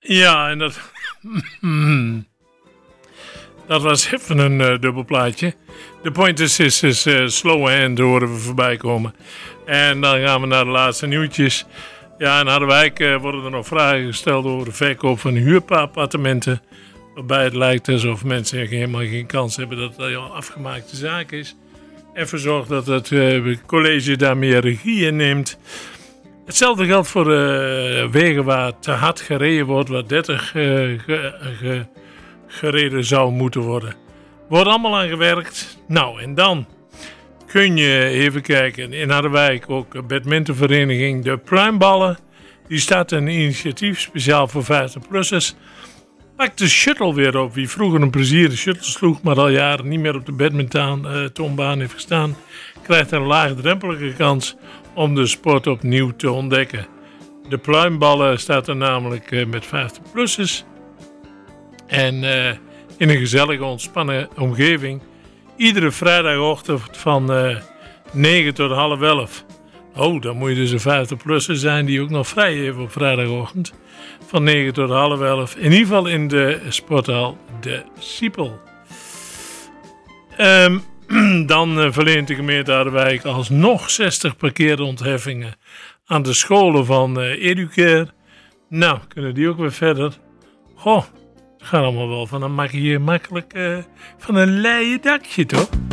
Ja, en dat... dat was even een dubbelplaatje. De Pointers is Slow Hand horen we voorbij komen. En dan gaan we naar de laatste nieuwtjes. Ja, in Harderwijk worden er nog vragen gesteld over de verkoop van huurappartementen. Waarbij het lijkt alsof mensen helemaal geen kans hebben dat het al afgemaakte zaak is. En verzorgt dat het college daar meer regie in neemt. Hetzelfde geldt voor wegen waar te hard gereden wordt, waar 30 gereden zou moeten worden. Wordt allemaal aan gewerkt. Nou, en dan kun je even kijken. In Harderwijk ook een badmintonvereniging De Pluimballen. Die staat een initiatief speciaal voor 50-plussers. Pak de shuttle weer op. Wie vroeger een plezierige shuttle sloeg, maar al jaren niet meer op de badmintonbaan heeft gestaan, krijgt een laagdrempelige kans om de sport opnieuw te ontdekken. De Pluimballen staat er namelijk met 50-plussers. En in een gezellige, ontspannen omgeving. Iedere vrijdagochtend van 9 tot half 11. Oh, dan moet je dus een 50-plusser zijn die ook nog vrij heeft op vrijdagochtend. Van 9 tot half 11. In ieder geval in de sporthal De Siepel. Dan verleent de gemeente Harderwijk alsnog 60 parkeerontheffingen aan de scholen van Educare. Nou, kunnen die ook weer verder? Goh, het gaat allemaal wel van een makkelijk van een leien dakje, toch?